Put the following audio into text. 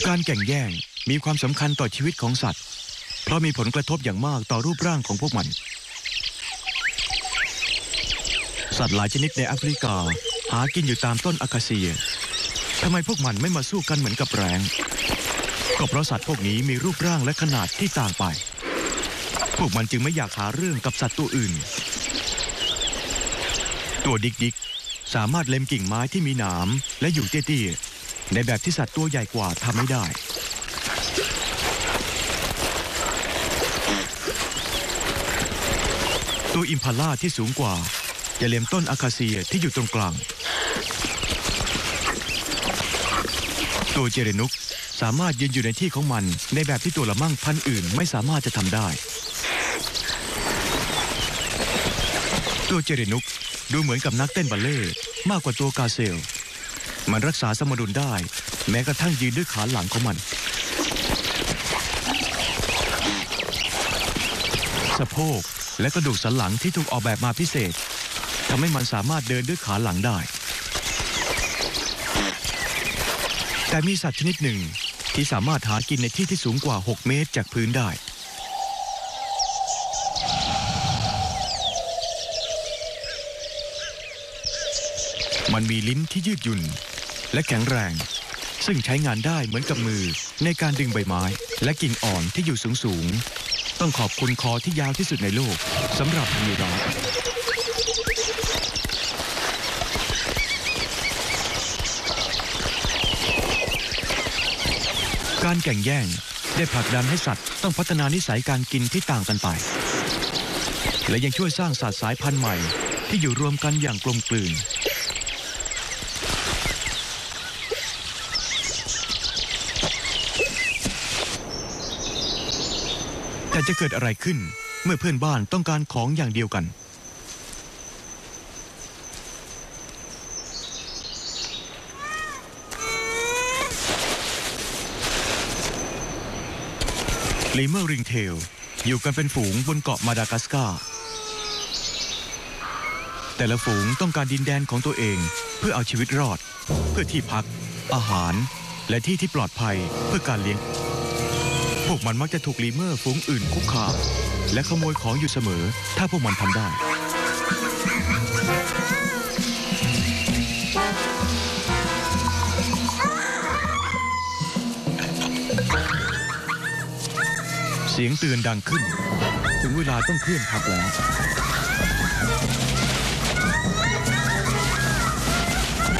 การแข่งแย่งมีความสำคัญต่อชีวิตของสัตว์เพราะมีผลกระทบอย่างมากต่อรูปร่างของพวกมันสัตว์หลายชนิดในแอฟริกาหากินอยู่ตามต้นอะคาเซียทำไมพวกมันไม่มาสู้กันเหมือนกับแร้งก็เพราะสัตว์พวกนี้มีรูปร่างและขนาดที่ต่างไปพวกมันจึงไม่อยากหาเรื่องกับสัตว์ตัวอื่นตัวดิกสามารถเล็มกิ่งไม้ที่มีหนามและอยู่เตี้ยๆในแบบที่สัตว์ตัวใหญ่กว่าทำไม่ได้ตัวอิมพาล่าที่สูงกว่าจะเล็มต้นอะคาเซียที่อยู่ตรงกลางตัวเจเรนุกสามารถยืนอยู่ในที่ของมันในแบบที่ตัวละมั่งพันธุ์อื่นไม่สามารถจะทำได้ตัวเจเรนุกดูเหมือนกับนักเต้นบัลเล่ต์มากกว่าตัวกาเซลมันรักษาสมดุลได้แม้กระทั่งยืนด้วยขาหลังของมันสะโพกและกระดูกสันหลังที่ถูกออกแบบมาพิเศษทำให้มันสามารถเดินด้วยขาหลังได้แต่มีสัตว์ชนิดหนึ่งที่สามารถหากินในที่ที่สูงกว่า6 เมตรจากพื้นได้มันมีลิ้นที่ยืดหยุ่นและแข็งแรงซึ่งใช้งานได้เหมือนกับมือในการดึงใบไม้และกิ่งอ่อนที่อยู่สูงๆต้องขอบคุณคอที่ยาวที่สุดในโลกสำหรับยีราฟการแข่งแย่งได้ผลักดันให้สัตว์ต้องพัฒนานิสัยการกินที่ต่างกันไปและยังช่วยสร้างสัตว์สายพันธุ์ใหม่ที่อยู่รวมกันอย่างกลมกลืนแต่จะเกิดอะไรขึ้นเมื่อเพื่อนบ้านต้องการของอย่างเดียวกันลีเมอร์ริงเทลอยู่กันเป็นฝูงบนเกาะมาดากัสการ์แต่ละฝูงต้องการดินแดนของตัวเองเพื่อเอาชีวิตรอดเพื่อที่พักอาหารและที่ที่ปลอดภัยเพื่อการเลี้ยงพวกมันมักจะถูกลีเมอร์ฝูงอื่นคุกคามและขโมยของอยู่เสมอถ้าพวกมันทำได้เสียงเตือนดังขึ้นถึงเวลาต้องเคลื่อนทัพแล้ว